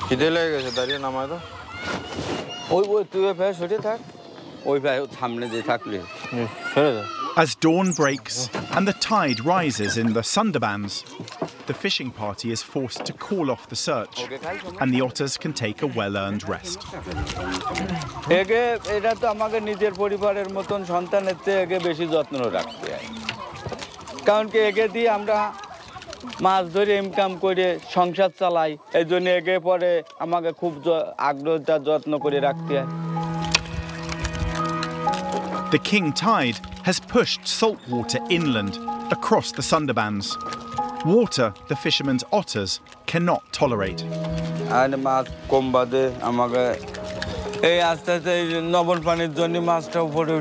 খিদে লেগে গেছে দাঁড়িয়ে নামায় তো ওই তুই ভাই সরে থাক ওই ভাই সামনে দিয়ে থাকলে সরে যা As dawn breaks and the tide rises in the Sundarbans, the fishing party is forced to call off the search and the otters can take a well-earned rest. একে এটা তো আমাকে নিজের পরিবারের মতন সন্তানের চেয়ে একে বেশি যত্ন রাখতে হয় কারণ কি একে দিয়ে আমরা মাছ ধরে ইনকাম করে সংসার চালাই এই জন্য একে পরে আমাকে খুব আগ্রহটা যত্ন করে রাখতে হয় The king tide has pushed salt water inland across the Sundarbans. Water the fishermen's otters cannot tolerate. আর মাছ কম বাদে আমাকে এই আস্তে আস্তে নবন পানির জন্য মাছটা উপরে